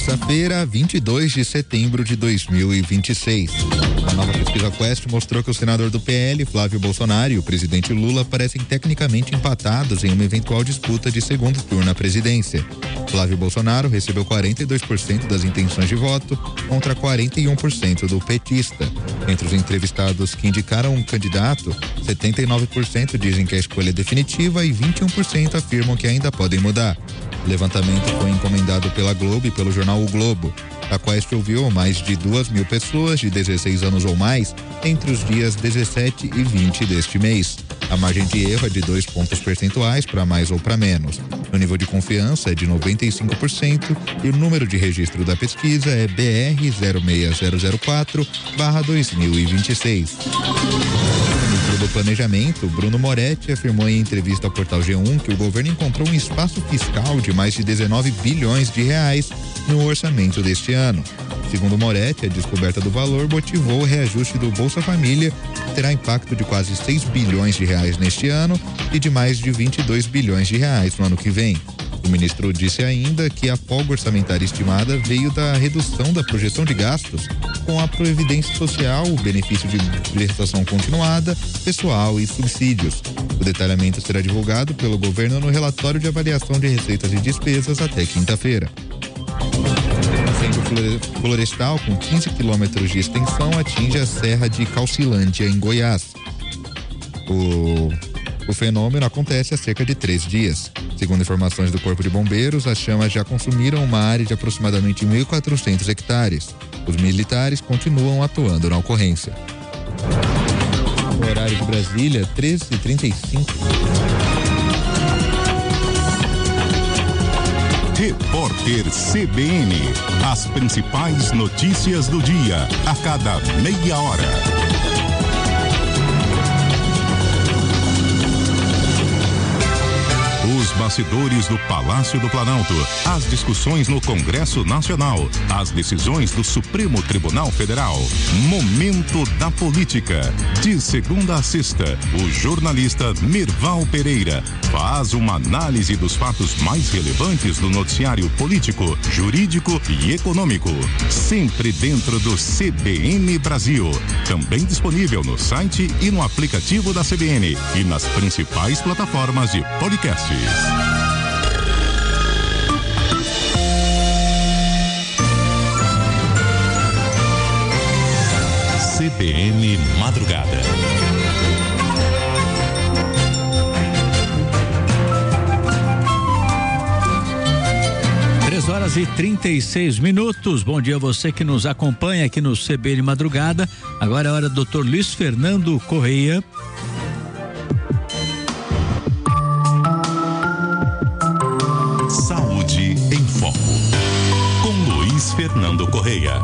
terça-feira, 22 de setembro de 2026. A nova pesquisa Quest mostrou que o senador do PL, Flávio Bolsonaro, e o presidente Lula parecem tecnicamente empatados em uma eventual disputa de segundo turno à presidência. Flávio Bolsonaro recebeu 42% das intenções de voto contra 41% do petista. Entre os entrevistados que indicaram um candidato, 79% dizem que a escolha é definitiva e 21% afirmam que ainda podem mudar. O levantamento foi encomendado pela Globo e pelo jornal O Globo. A Quest ouviu mais de 2.000 pessoas de 16 anos ou mais entre os dias 17 e 20 deste mês. A margem de erro é de 2 pontos percentuais para mais ou para menos. O nível de confiança é de 95% e o número de registro da pesquisa é BR 06004/2026. Do Planejamento, Bruno Moretti afirmou em entrevista ao Portal G1 que o governo encontrou um espaço fiscal de mais de 19 bilhões de reais no orçamento deste ano. Segundo Moretti, a descoberta do valor motivou o reajuste do Bolsa Família, que terá impacto de quase 6 bilhões de reais neste ano e de mais de 22 bilhões de reais no ano que vem. O ministro disse ainda que a folga orçamentária estimada veio da redução da projeção de gastos com a Previdência Social, o benefício de prestação continuada, pessoal e subsídios. O detalhamento será divulgado pelo governo no relatório de avaliação de receitas e despesas até quinta-feira. Incêndio florestal com 15 quilômetros de extensão atinge a Serra de Caucilândia, em Goiás. O fenômeno acontece há cerca de 3 dias. Segundo informações do Corpo de Bombeiros, as chamas já consumiram uma área de aproximadamente 1.400 hectares. Os militares continuam atuando na ocorrência. O horário de Brasília, 13h35. Repórter CBN. As principais notícias do dia, a cada meia hora. Os bastidores do Palácio do Planalto, as discussões no Congresso Nacional, as decisões do Supremo Tribunal Federal. Momento da Política. De segunda a sexta, o jornalista Mirval Pereira faz uma análise dos fatos mais relevantes do noticiário político, jurídico e econômico. Sempre dentro do CBN Brasil. Também disponível no site e no aplicativo da CBN e nas principais plataformas de podcasts. CBN Madrugada. Horas e 36 minutos. Bom dia a você que nos acompanha aqui no CBN Madrugada. Agora é a hora do Dr. Luiz Fernando Correia. Saúde em Foco, com Luiz Fernando Correia.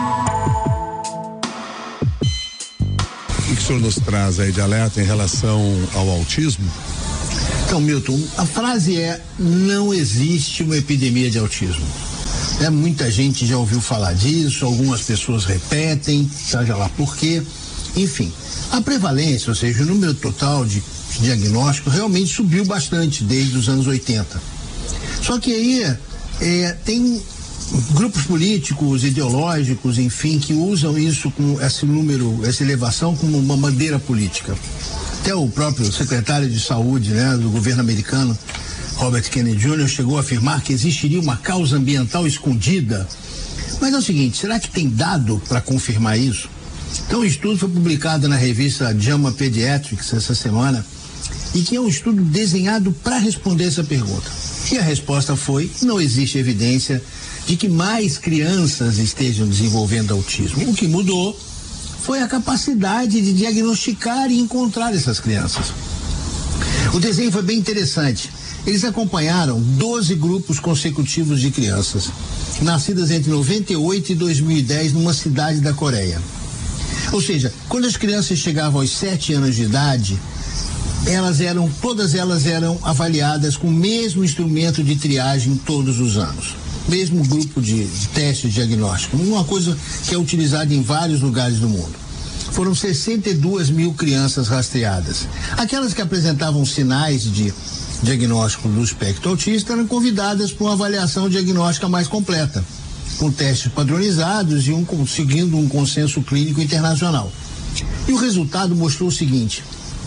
O que o senhor nos traz aí de alerta em relação ao autismo? Então, Milton, a frase é: não existe uma epidemia de autismo. Muita gente já ouviu falar disso, algumas pessoas repetem, seja lá por quê. Enfim, a prevalência, ou seja, o número total de diagnóstico realmente subiu bastante desde os anos 80. Só que aí tem grupos políticos, ideológicos, enfim, que usam isso, com esse número, essa elevação, como uma bandeira política. Até o próprio secretário de saúde, do governo americano, Robert Kennedy Jr., chegou a afirmar que existiria uma causa ambiental escondida. Mas é o seguinte, será que tem dado para confirmar isso? Então, o estudo foi publicado na revista JAMA Pediatrics essa semana, e que é um estudo desenhado para responder essa pergunta. E a resposta foi: não existe evidência de que mais crianças estejam desenvolvendo autismo. O que mudou foi a capacidade de diagnosticar e encontrar essas crianças. O desenho foi bem interessante. Eles acompanharam 12 grupos consecutivos de crianças, nascidas entre 98 e 2010 numa cidade da Coreia. Ou seja, quando as crianças chegavam aos 7 anos de idade, todas elas eram avaliadas com o mesmo instrumento de triagem todos os anos. Mesmo grupo de teste diagnóstico, uma coisa que é utilizada em vários lugares do mundo. Foram 62 mil crianças rastreadas. Aquelas que apresentavam sinais de diagnóstico do espectro autista eram convidadas para uma avaliação diagnóstica mais completa. com testes padronizados e seguindo um consenso clínico internacional. E o resultado mostrou o seguinte: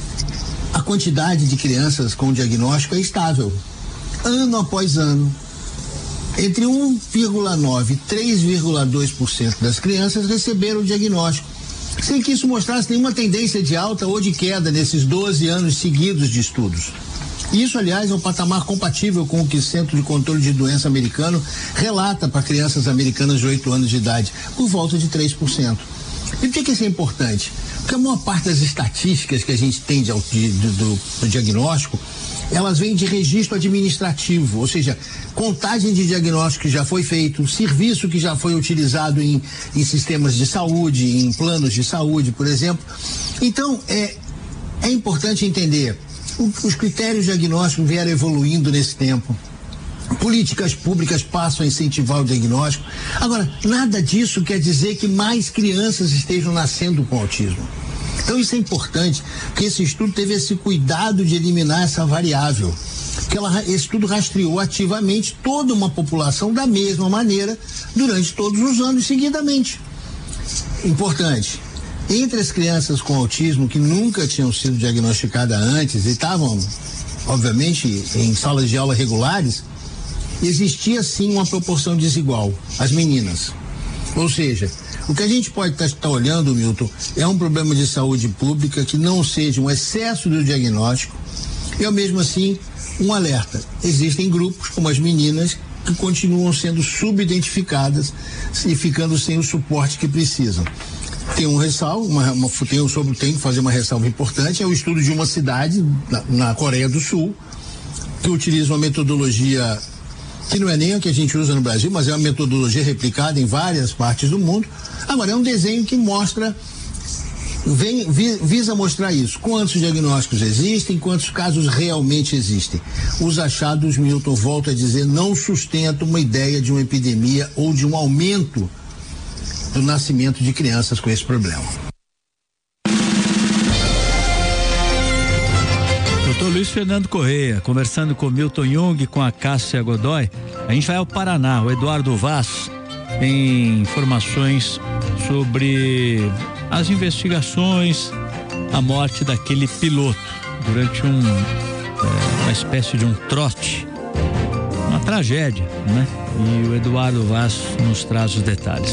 a quantidade de crianças com diagnóstico é estável, ano após ano. Entre 1,9% e 3,2% das crianças receberam o diagnóstico, sem que isso mostrasse nenhuma tendência de alta ou de queda nesses 12 anos seguidos de estudos. Isso, aliás, é um patamar compatível com o que o Centro de Controle de Doença americano relata para crianças americanas de 8 anos de idade, por volta de 3%. E por que isso é importante? Porque a maior parte das estatísticas que a gente tem do diagnóstico, elas vêm de registro administrativo, ou seja, contagem de diagnóstico que já foi feito, serviço que já foi utilizado em sistemas de saúde, em planos de saúde, por exemplo. Então, é importante entender, os critérios diagnósticos vieram evoluindo nesse tempo. Políticas públicas passam a incentivar o diagnóstico. Agora, nada disso quer dizer que mais crianças estejam nascendo com autismo. Então isso é importante, porque esse estudo teve esse cuidado de eliminar essa variável, porque esse estudo rastreou ativamente toda uma população da mesma maneira durante todos os anos seguidamente. Importante, entre as crianças com autismo que nunca tinham sido diagnosticadas antes e estavam, obviamente, em salas de aula regulares, existia sim uma proporção desigual, as meninas. Ou seja, o que a gente pode estar olhando, Milton, é um problema de saúde pública que não seja um excesso do diagnóstico e, ao mesmo assim, um alerta. Existem grupos, como as meninas, que continuam sendo subidentificadas e ficando sem o suporte que precisam. Tem um ressalvo, tem que fazer uma ressalva importante, é o estudo de uma cidade na Coreia do Sul, que utiliza uma metodologia que não é nem a que a gente usa no Brasil, mas é uma metodologia replicada em várias partes do mundo. Agora, é um desenho que mostra, visa mostrar isso. Quantos diagnósticos existem, quantos casos realmente existem. Os achados, Milton, volto a dizer, não sustentam uma ideia de uma epidemia ou de um aumento do nascimento de crianças com esse problema. Doutor Luiz Fernando Correia, conversando com Milton Jung, com a Cássia Godoy. A gente vai ao Paraná. O Eduardo Vaz tem informações sobre as investigações, a morte daquele piloto durante uma espécie de um trote, uma tragédia, né? E o Eduardo Vaz nos traz os detalhes.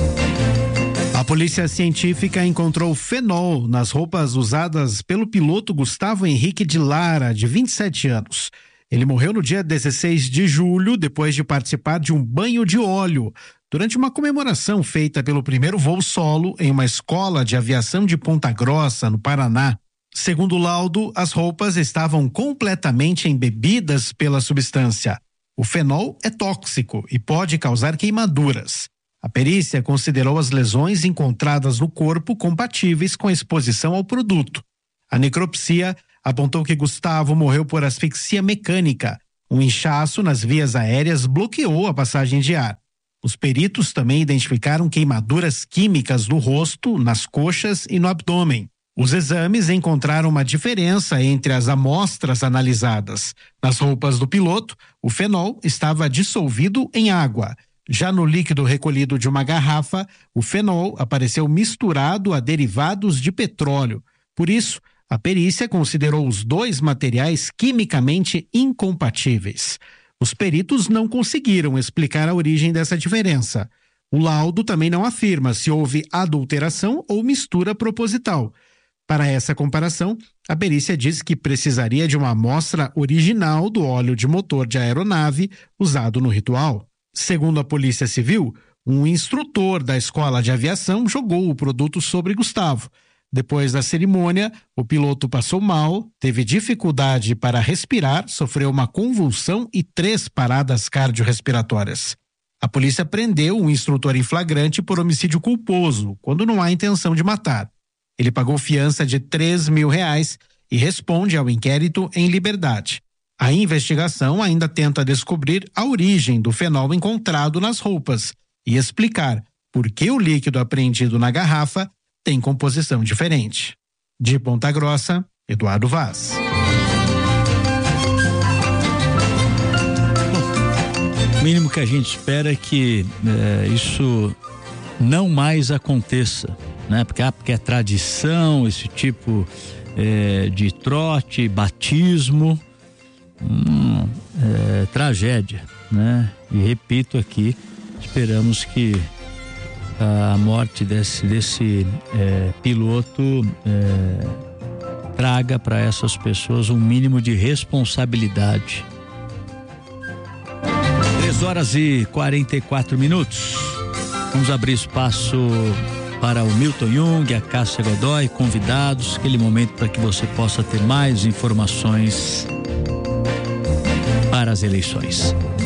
A polícia científica encontrou fenol nas roupas usadas pelo piloto Gustavo Henrique de Lara, de 27 anos. Ele morreu no dia 16 de julho, depois de participar de um banho de óleo, durante uma comemoração feita pelo primeiro voo solo em uma escola de aviação de Ponta Grossa, no Paraná. Segundo o laudo, as roupas estavam completamente embebidas pela substância. O fenol é tóxico e pode causar queimaduras. A perícia considerou as lesões encontradas no corpo compatíveis com a exposição ao produto. A necropsia apontou que Gustavo morreu por asfixia mecânica. Um inchaço nas vias aéreas bloqueou a passagem de ar. Os peritos também identificaram queimaduras químicas no rosto, nas coxas e no abdômen. Os exames encontraram uma diferença entre as amostras analisadas. Nas roupas do piloto, o fenol estava dissolvido em água. Já no líquido recolhido de uma garrafa, o fenol apareceu misturado a derivados de petróleo. Por isso, a perícia considerou os dois materiais quimicamente incompatíveis. Os peritos não conseguiram explicar a origem dessa diferença. O laudo também não afirma se houve adulteração ou mistura proposital. Para essa comparação, a perícia diz que precisaria de uma amostra original do óleo de motor de aeronave usado no ritual. Segundo a Polícia Civil, um instrutor da escola de aviação jogou o produto sobre Gustavo. Depois da cerimônia, o piloto passou mal, teve dificuldade para respirar, sofreu uma convulsão e 3 paradas cardiorrespiratórias. A polícia prendeu o instrutor em flagrante por homicídio culposo, quando não há intenção de matar. Ele pagou fiança de R$3 mil e responde ao inquérito em liberdade. A investigação ainda tenta descobrir a origem do fenol encontrado nas roupas e explicar por que o líquido apreendido na garrafa tem composição diferente. De Ponta Grossa, Eduardo Vaz. O mínimo que a gente espera é que isso não mais aconteça, né? Porque é tradição, esse tipo de trote, batismo, tragédia, né? E repito aqui, esperamos que a morte desse piloto traga para essas pessoas um mínimo de responsabilidade. 3h44. Vamos abrir espaço para o Milton Jung, a Cássia Godoy, convidados, aquele momento para que você possa ter mais informações para as eleições.